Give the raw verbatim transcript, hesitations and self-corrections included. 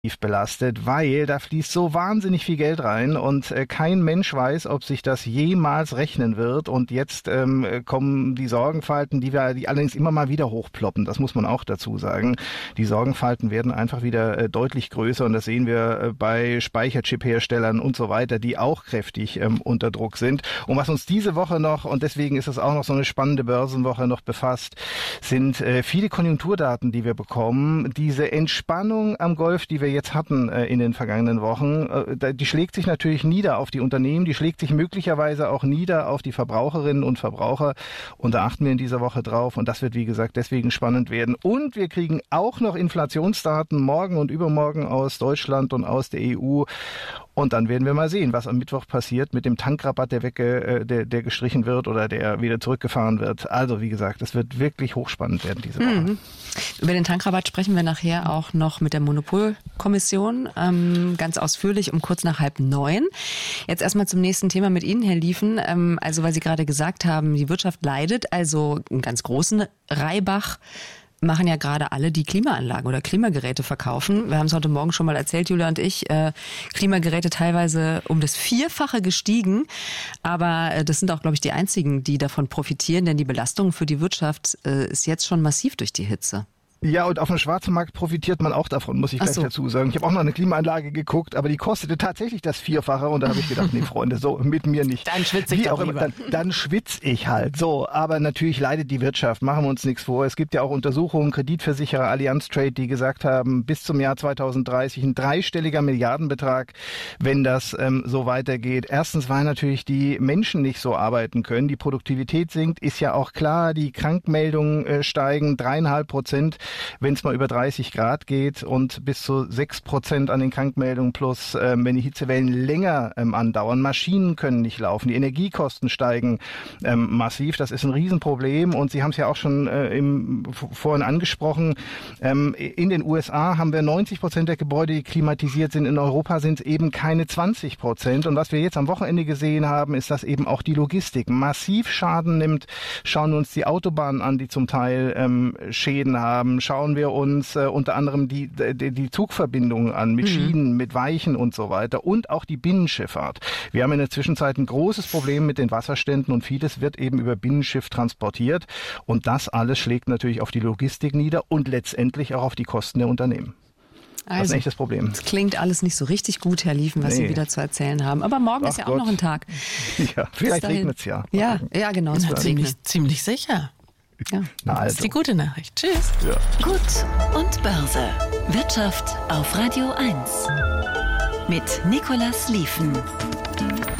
belastet, weil da fließt so wahnsinnig viel Geld rein und äh, kein Mensch weiß, ob sich das jemals rechnen wird. Und jetzt ähm, kommen die Sorgenfalten, die wir, die allerdings immer mal wieder hochploppen. Das muss man auch dazu sagen. Die Sorgenfalten werden einfach wieder äh, deutlich größer und das sehen wir äh, bei Speicherchip-Herstellern und so weiter, die auch kräftig ähm, unter Druck sind. Und was uns diese Woche noch, und deswegen ist es auch noch so eine spannende Börsenwoche noch befasst, sind äh, viele Konjunkturdaten, die wir bekommen. Diese Entspannung am Golf, die wir jetzt hatten äh, in den vergangenen Wochen, äh, die schlägt sich natürlich nieder auf die Unternehmen, die schlägt sich möglicherweise auch nieder auf die Verbraucherinnen und Verbraucher und da achten wir in dieser Woche drauf und das wird, wie gesagt, deswegen spannend werden. Und wir kriegen auch noch Inflationsdaten morgen und übermorgen aus Deutschland und aus der E U. Und dann werden wir mal sehen, was am Mittwoch passiert mit dem Tankrabatt, der, wegge, der, der gestrichen wird oder der wieder zurückgefahren wird. Also wie gesagt, es wird wirklich hochspannend werden diese Woche. Mhm. Über den Tankrabatt sprechen wir nachher auch noch mit der Monopolkommission ähm, ganz ausführlich um kurz nach halb neun. Jetzt erstmal zum nächsten Thema mit Ihnen, Herr Liefen. Ähm, also weil Sie gerade gesagt haben, die Wirtschaft leidet, also einen ganz großen Reibach machen ja gerade alle, die Klimaanlagen oder Klimageräte verkaufen. Wir haben es heute Morgen schon mal erzählt, Julia und ich, äh, Klimageräte teilweise um das Vierfache gestiegen. Aber äh, das sind auch, glaube ich, die einzigen, die davon profitieren, denn die Belastung für die Wirtschaft äh, ist jetzt schon massiv durch die Hitze. Ja, und auf dem schwarzen Markt profitiert man auch davon, muss ich gleich so. dazu sagen. Ich habe auch noch eine Klimaanlage geguckt, aber die kostete tatsächlich das Vierfache und da habe ich gedacht, nee, Freunde, so mit mir nicht. Dann schwitze ich Wie doch auch immer, lieber. dann, dann schwitze ich halt. So, aber natürlich leidet die Wirtschaft, machen wir uns nichts vor. Es gibt ja auch Untersuchungen, Kreditversicherer Allianz Trade, die gesagt haben, bis zum Jahr zweitausenddreißig ein dreistelliger Milliardenbetrag, wenn das ähm, so weitergeht. Erstens, weil natürlich die Menschen nicht so arbeiten können, die Produktivität sinkt, ist ja auch klar, die Krankmeldungen äh, steigen, dreieinhalb Prozent, wenn es mal über dreißig Grad geht und bis zu sechs Prozent an den Krankmeldungen plus, ähm, wenn die Hitzewellen länger ähm, andauern. Maschinen können nicht laufen, die Energiekosten steigen ähm, massiv. Das ist ein Riesenproblem und Sie haben es ja auch schon äh, im, vorhin angesprochen. Ähm, in den U S A haben wir neunzig Prozent der Gebäude, die klimatisiert sind. In Europa sind es eben keine zwanzig Prozent. Und was wir jetzt am Wochenende gesehen haben, ist, dass eben auch die Logistik massiv Schaden nimmt. Schauen wir uns die Autobahnen an, die zum Teil ähm, Schäden haben. Schauen wir uns äh, unter anderem die, die, die Zugverbindungen an mit mhm. Schienen, mit Weichen und so weiter und auch die Binnenschifffahrt. Wir haben in der Zwischenzeit ein großes Problem mit den Wasserständen und vieles wird eben über Binnenschiff transportiert und das alles schlägt natürlich auf die Logistik nieder und letztendlich auch auf die Kosten der Unternehmen. Das Also, ist echt das Problem. Es klingt alles nicht so richtig gut, Herr Liefen, was nee. Sie wieder zu erzählen haben. Aber morgen Ach ist ja Gott. auch noch ein Tag. Ja, vielleicht regnet es ja. Ja, ja, genau. Es wird ziemlich, ziemlich sicher. Ja. Na also. Das ist die gute Nachricht. Tschüss. Ja. Gut und Börse. Wirtschaft auf Radio eins. Mit Nicolas Liefen.